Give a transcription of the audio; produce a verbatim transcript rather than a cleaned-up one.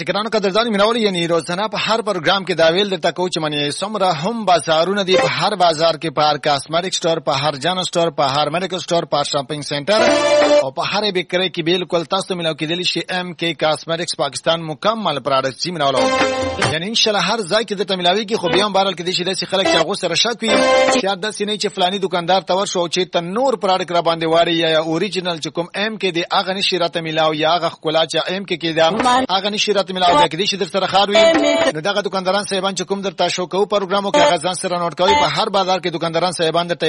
چې ګرانو قدردانو مینوال یعنی روزانه په هر پروګرام کې دا ویل درته کوم چې منې سمره هم بازارونه دي په هر بازار کې په هر کاسمیټک سٹور په هر جان سٹور په هر میډیکل سٹور په شاپینګ سنټر او په هر بیکری کې بالکل تاسو ملو کې دلی شي ام کې کاسمیټکس پاکستان مکمل پروډکټ چې مینوالو یعنی ان شاء الله هر ځای کې درته ملاوي کې خو بیا هم بارل کې دي چې داسې خلک چې هغه سره شک وي چې دا سینې چې فلاني دکاندار تور شو چې ته نور پروډکټ را باندې واري یا اوریجنل چې کوم ام کې دی هغه نشي راته ملاو یا هغه خلا چې ام کې کې دا هغه نشي راته ملاو کې دي چې در سره خاروي نو دغه دکانداران صاحبان چې کوم درته شو کو پروګرامو کې هغه ځان سره نوٹ کوي په هر بازار کې دکانداران صاحبان درته